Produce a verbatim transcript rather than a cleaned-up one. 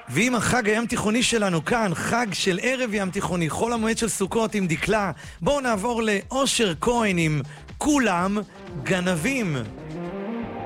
ועם החג הים תיכוני שלנו כאן, חג של ערב ים תיכוני, חול המועד של סוכות עם דקלה. בואו נעבור לאושר כהן עם כולם גנבים.